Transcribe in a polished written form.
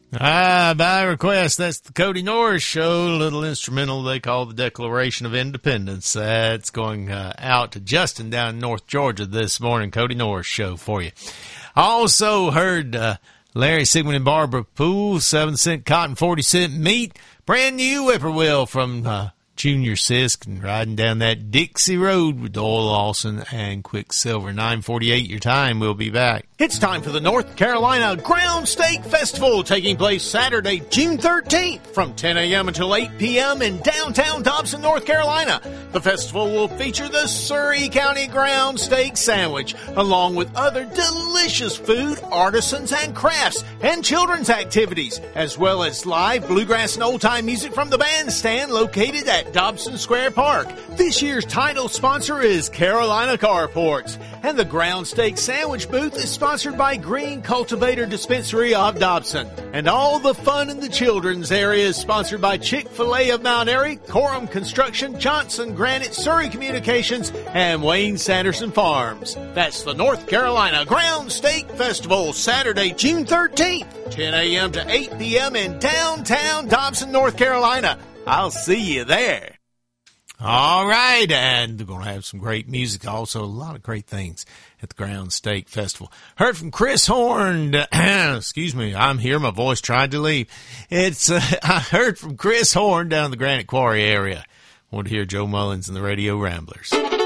By request, that's the Cody Norris Show, a little instrumental they call the Declaration of Independence. That's going out to Justin down in North Georgia this morning. Cody Norris Show for you. Also heard Larry Sigmund and Barbara Poole, 7-cent cotton, 40-cent meat. Brand new whippoorwill from Junior Sisk, and riding down that Dixie Road with Doyle Lawson and Quicksilver. 9:48 your time. We'll be back. It's time for the North Carolina Ground Steak Festival, taking place Saturday, June 13th from 10 a.m. until 8 p.m. in downtown Dobson, North Carolina. The festival will feature the Surrey County Ground Steak Sandwich, along with other delicious food, artisans, and crafts, and children's activities, as well as live bluegrass and old-time music from the bandstand located at Dobson Square Park. This year's title sponsor is Carolina Carports, and the Ground Steak Sandwich booth is sponsored by Green Cultivator Dispensary of Dobson. And all the fun in the children's area is sponsored by Chick-fil-A of Mount Airy, Coram Construction, Johnson Granite, Surrey Communications, and Wayne Sanderson Farms. That's the North Carolina Ground Steak Festival, Saturday, June 13th, 10 a.m. to 8 p.m. in downtown Dobson, North Carolina. I'll see you there. All right, and they're going to have some great music, also a lot of great things at the Ground Steak Festival. Heard from Chris Horn. Excuse me, I'm here. My voice tried to leave. I heard from Chris Horn down in the Granite Quarry area. Want to hear Joe Mullins and the Radio Ramblers.